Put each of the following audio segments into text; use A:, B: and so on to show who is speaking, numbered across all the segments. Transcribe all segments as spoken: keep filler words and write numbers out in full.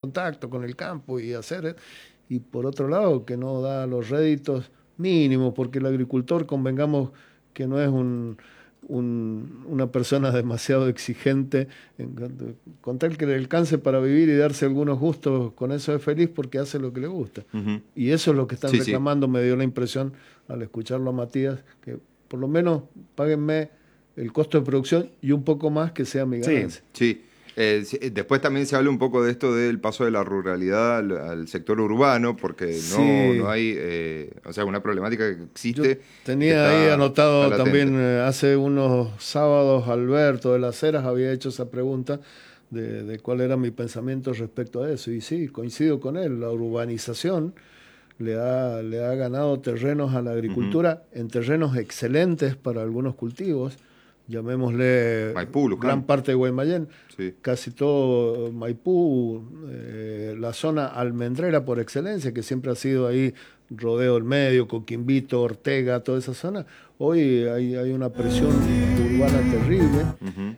A: contacto con el campo y hacer, y por otro lado que no da los réditos mínimos, porque el agricultor, convengamos que no es un, un, una persona demasiado exigente, en, con tal que le alcance para vivir y darse algunos gustos, con eso es feliz porque hace lo que le gusta. Uh-huh. Y eso es lo que están sí, reclamando, sí. Me dio la impresión al escucharlo a Matías, que por lo menos páguenme el costo de producción y un poco más que sea mi ganancia.
B: Sí, sí. Eh, después también se habla un poco de esto del paso de la ruralidad al, al sector urbano, porque no, sí. no hay, eh, o sea, una problemática que existe.
A: Yo tenía ahí anotado también, eh, hace unos sábados, Alberto de las Heras había hecho esa pregunta de, de cuál era mi pensamiento respecto a eso. Y sí, coincido con él, la urbanización le ha, le ha ganado terrenos a la agricultura, uh-huh. en terrenos excelentes para algunos cultivos. Llamémosle
B: Maipú,
A: gran parte de Guaymallén, sí. Casi todo Maipú, eh, la zona almendrera por excelencia, que siempre ha sido ahí Rodeo del Medio, Coquimbito, Ortega, toda esa zona. Hoy hay, hay una presión urbana terrible. Uh-huh.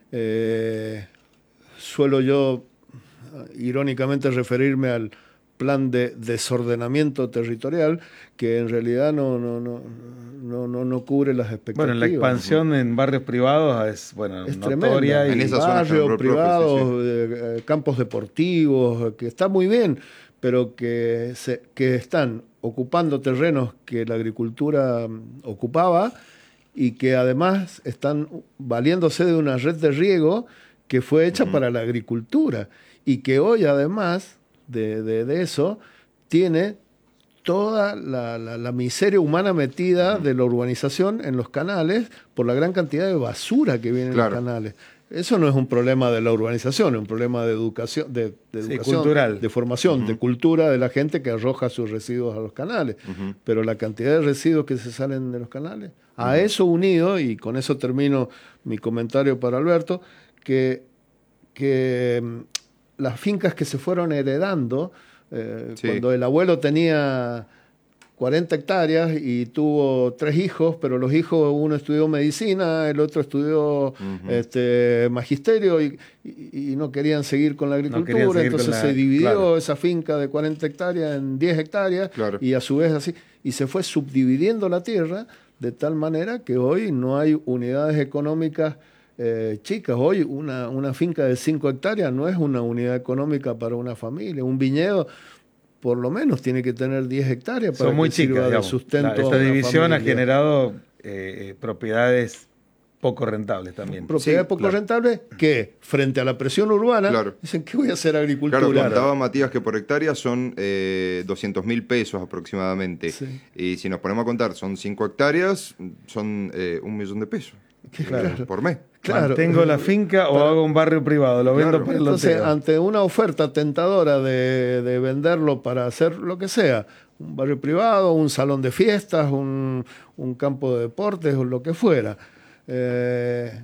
A: Eh, suelo yo, irónicamente, referirme al plan de desordenamiento territorial, que en realidad no, no, no, no, no, no cubre las expectativas.
C: Bueno, la expansión ¿no? en barrios privados es, bueno,
A: es
C: notoria.
A: Tremenda. En
C: y
A: esas barrios privados, sí, sí. Eh, campos deportivos, que está muy bien, pero que, se, que están ocupando terrenos que la agricultura ocupaba y que además están valiéndose de una red de riego que fue hecha uh-huh. para la agricultura y que hoy además De, de, de eso, tiene toda la, la, la miseria humana metida de la urbanización en los canales por la gran cantidad de basura que viene claro. en los canales. Eso no es un problema de la urbanización, es un problema de educación, de, de, educación,
C: sí, cultural.
A: de formación, uh-huh. de cultura de la gente que arroja sus residuos a los canales. Uh-huh. Pero la cantidad de residuos que se salen de los canales, uh-huh. a eso unido, y con eso termino mi comentario para Alberto, que... que las fincas que se fueron heredando, eh, sí. cuando el abuelo tenía cuarenta hectáreas y tuvo tres hijos, pero los hijos, uno estudió medicina, el otro estudió uh-huh. este, magisterio y, y, y no querían seguir con la agricultura, no entonces la, se dividió claro. esa finca de cuarenta hectáreas en diez hectáreas claro. y a su vez así, y se fue subdividiendo la tierra de tal manera que hoy no hay unidades económicas Eh, chicas. Hoy una, una finca de cinco hectáreas no es una unidad económica para una familia. Un viñedo por lo menos tiene que tener diez hectáreas para
C: Son muy
A: que
C: chicas,
A: sirva
C: digamos.
A: de sustento.
C: La, esta división
A: familia.
C: Ha generado eh, propiedades poco rentables también.
A: Propiedades
B: sí,
A: poco
B: claro.
A: rentables que, frente a la presión urbana, claro. dicen, ¿qué voy a hacer agricultura?
B: Claro, contaba Matías que por hectárea son eh, doscientos mil pesos aproximadamente. Sí. Y si nos ponemos a contar, son cinco hectáreas, son eh, un millón de pesos.
A: Claro.
B: Eh, por mes.
C: Claro. ¿Tengo la finca o hago un barrio privado? Lo vendo
A: claro.
C: por el
A: Entonces,
C: loteo.
A: Ante una oferta tentadora de, de venderlo para hacer lo que sea, un barrio privado, un salón de fiestas, un, un campo de deportes o lo que fuera, eh,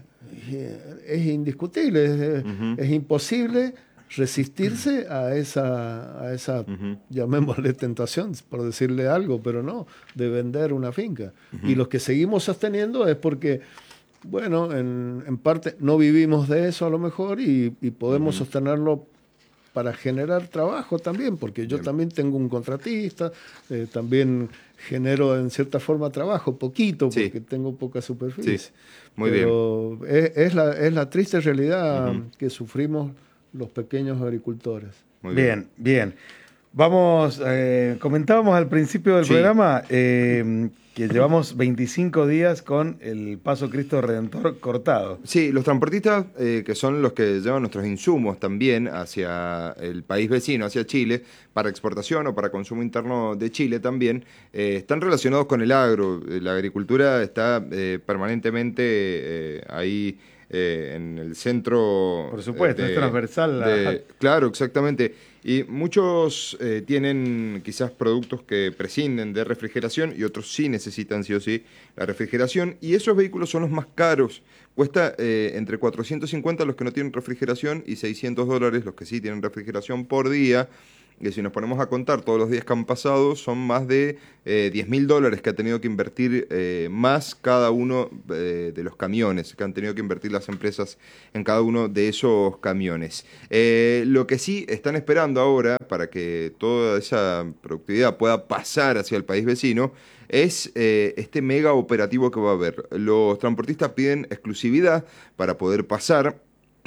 A: es indiscutible, es, uh-huh. es imposible resistirse a esa, a esa uh-huh. llamémosle tentación, por decirle algo, pero no, de vender una finca. Uh-huh. Y los que seguimos sosteniendo es porque, bueno, en, en parte no vivimos de eso a lo mejor y, y podemos uh-huh. sostenerlo para generar trabajo también, porque yo Bien. también tengo un contratista, eh, también genero en cierta forma trabajo, poquito, porque sí. tengo poca superficie.
B: Sí. Muy
A: Pero
B: bien.
A: Es, es, la, es la triste realidad uh-huh. que sufrimos los pequeños agricultores.
C: Muy bien, bien. bien. Vamos, eh, comentábamos al principio del sí. programa eh, que llevamos veinticinco días con el Paso Cristo Redentor cortado.
B: Sí, los transportistas, eh, que son los que llevan nuestros insumos también hacia el país vecino, hacia Chile, para exportación o para consumo interno de Chile también, eh, están relacionados con el agro. La agricultura está eh, permanentemente eh, ahí eh, en el centro.
C: Por supuesto, de, es transversal.
B: De,
C: la...
B: Claro, exactamente. Y muchos eh, tienen quizás productos que prescinden de refrigeración y otros sí necesitan sí o sí la refrigeración, y esos vehículos son los más caros. Cuesta eh, entre cuatrocientos cincuenta los que no tienen refrigeración y seiscientos dólares los que sí tienen refrigeración por día. que si nos ponemos a contar todos los días que han pasado, son más de eh, diez mil dólares que ha tenido que invertir eh, más cada uno eh, de los camiones, que han tenido que invertir las empresas en cada uno de esos camiones. Eh, lo que sí están esperando ahora, para que toda esa productividad pueda pasar hacia el país vecino, es eh, este mega operativo que va a haber. Los transportistas piden exclusividad para poder pasar.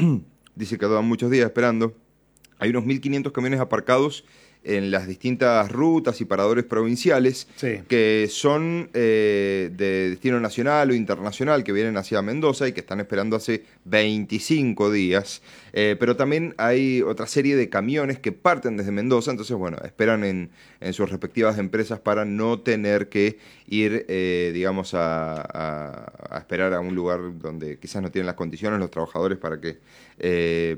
B: Dice que llevan muchos días esperando. Hay unos mil quinientos camiones aparcados en las distintas rutas y paradores provinciales, sí, que son eh, de destino nacional o internacional, que vienen hacia Mendoza y que están esperando hace veinticinco días. Eh, pero también hay otra serie de camiones que parten desde Mendoza, entonces, bueno, esperan en, en sus respectivas empresas para no tener que ir, eh, digamos, a, a, a esperar a un lugar donde quizás no tienen las condiciones los trabajadores para que Eh,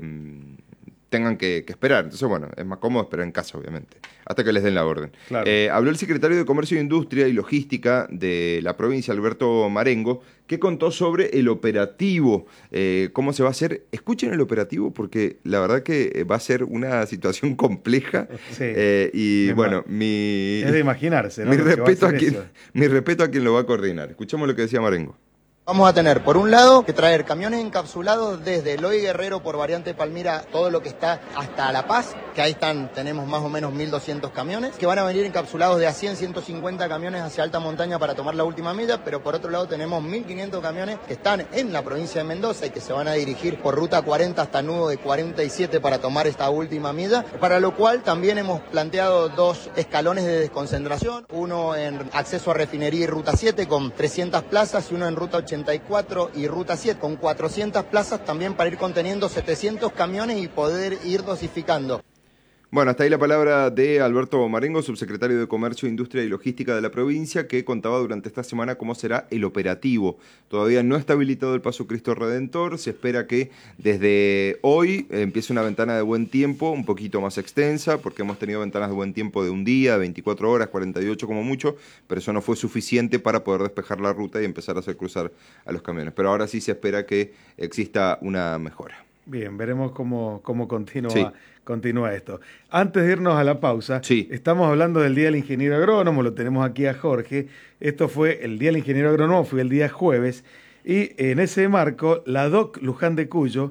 B: tengan que, que esperar. Entonces, bueno, es más cómodo esperar en casa, obviamente, hasta que les den la orden. Claro. Eh, habló el secretario de Comercio, Industria y Logística de la provincia, Alberto Marengo, que contó sobre el operativo, eh, cómo se va a hacer. Escuchen el operativo porque la verdad que va a ser una situación compleja. Sí. Eh, y es bueno, mi...
C: Es de imaginarse, ¿no?
B: Mi respeto, a quien, mi respeto a quien lo va a coordinar. Escuchemos lo que decía Marengo.
D: Vamos a tener, por un lado, que traer camiones encapsulados desde Eloy Guerrero por Variante Palmira, todo lo que está hasta La Paz, que ahí están, tenemos más o menos mil doscientos camiones, que van a venir encapsulados de a cien, ciento cincuenta camiones hacia alta montaña para tomar la última milla, pero por otro lado tenemos mil quinientos camiones que están en la provincia de Mendoza y que se van a dirigir por ruta cuarenta hasta Nudo de cuarenta y siete para tomar esta última milla, para lo cual también hemos planteado dos escalones de desconcentración, uno en acceso a refinería y ruta siete con trescientas plazas y uno en ruta ochenta y cuatro y ruta siete con cuatrocientas plazas también para ir conteniendo setecientos camiones y poder ir dosificando.
B: Bueno, hasta ahí la palabra de Alberto Marengo, subsecretario de Comercio, Industria y Logística de la provincia, que contaba durante esta semana cómo será el operativo. Todavía no está habilitado el Paso Cristo Redentor, se espera que desde hoy empiece una ventana de buen tiempo, un poquito más extensa, porque hemos tenido ventanas de buen tiempo de un día, veinticuatro horas, cuarenta y ocho como mucho, pero eso no fue suficiente para poder despejar la ruta y empezar a hacer cruzar a los camiones. Pero ahora sí se espera que exista una mejora.
C: Bien, veremos cómo, cómo continúa, sí. continúa esto. Antes de irnos a la pausa,
B: sí.
C: estamos hablando del Día del Ingeniero Agrónomo, lo tenemos aquí a Jorge. Esto fue el Día del Ingeniero Agrónomo, fue el día jueves, y en ese marco la D O C Luján de Cuyo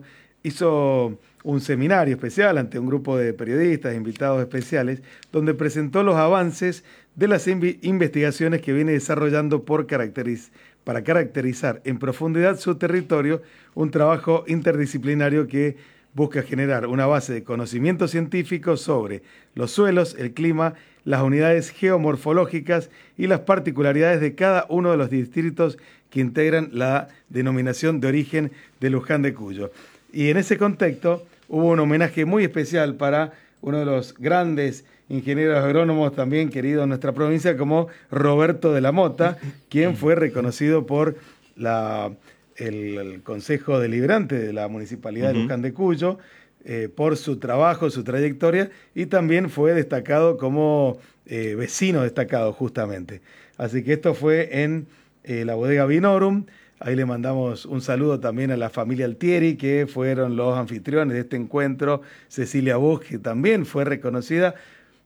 C: hizo un seminario especial ante un grupo de periodistas, invitados especiales, donde presentó los avances de las inv- investigaciones que viene desarrollando por caracteriz- para caracterizar en profundidad su territorio, un trabajo interdisciplinario que busca generar una base de conocimiento científico sobre los suelos, el clima, las unidades geomorfológicas y las particularidades de cada uno de los distritos que integran la denominación de origen de Luján de Cuyo. Y en ese contexto hubo un homenaje muy especial para uno de los grandes ingenieros agrónomos también queridos en nuestra provincia, como Roberto de la Mota, quien fue reconocido por la, el, el Consejo Deliberante de la Municipalidad uh-huh. de Luján de Cuyo, eh, por su trabajo, su trayectoria, y también fue destacado como eh, vecino destacado justamente. Así que esto fue en eh, la bodega Vinorum. Ahí le mandamos un saludo también a la familia Altieri, que fueron los anfitriones de este encuentro. Cecilia Busch, que también fue reconocida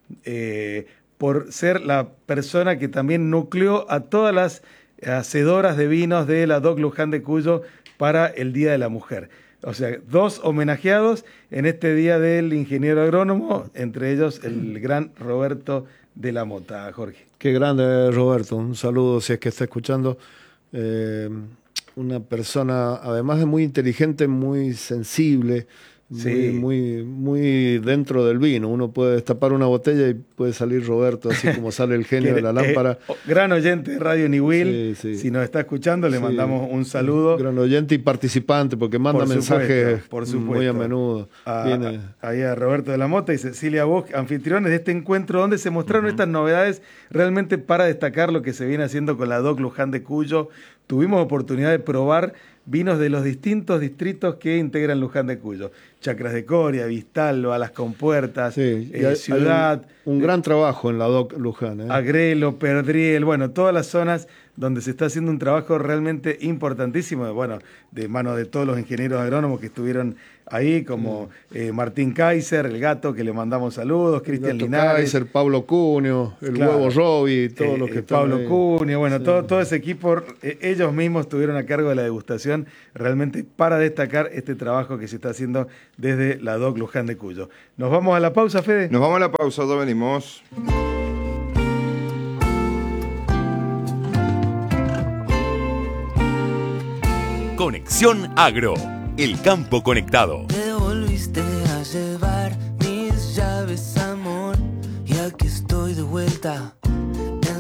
C: eh, por ser la persona que también nucleó a todas las hacedoras de vinos de la D O C Luján de Cuyo para el Día de la Mujer. O sea, dos homenajeados en este Día del Ingeniero Agrónomo, entre ellos el gran Roberto de la Mota. Jorge.
A: Qué grande, Roberto. Un saludo si es que está escuchando. Eh, una persona, además de muy inteligente, muy sensible,
C: sí.
A: muy, muy, muy dentro del vino. Uno puede destapar una botella y puede salir Roberto, así como sale el genio de la lámpara.
C: Eh, gran oyente de Radio Niwil, sí, sí. Si nos está escuchando, le sí. mandamos un saludo.
A: Gran oyente y participante, porque manda por mensajes
C: supuesto, por supuesto.
A: muy a menudo.
C: A, Viene. A, ahí a Roberto de la Mota y Cecilia Busch, anfitriones de este encuentro, donde se mostraron uh-huh. estas novedades realmente para destacar lo que se viene haciendo con la D O C Luján de Cuyo. Tuvimos oportunidad de probar vinos de los distintos distritos que integran Luján de Cuyo. Chacras de Coria, Vistallo, Las Compuertas,
A: sí,
C: eh, hay, Ciudad.
A: Hay un, un gran trabajo en la D O C Luján. ¿eh?
C: Agrelo, Perdriel, bueno, todas las zonas donde se está haciendo un trabajo realmente importantísimo, bueno, de mano de todos los ingenieros agrónomos que estuvieron ahí, como eh, Martín Kaiser, el Gato, que le mandamos saludos, Cristian Linares.
A: Kaiser, Pablo Cunio, el
C: Claro.
A: Huevo Robi, todos
C: Eh,
A: los que
C: eh,
A: están
C: Pablo
A: ahí.
C: Cunio, bueno,
A: Sí.
C: todo, todo ese equipo, eh, ellos mismos estuvieron a cargo de la degustación, realmente para destacar este trabajo que se está haciendo desde la D O C Luján de Cuyo. ¿Nos vamos a la pausa, Fede?
B: Nos vamos a la pausa, ya venimos.
E: Conexión Agro, el campo conectado.
F: Te volviste a llevar mis llaves, amor, y aquí estoy de vuelta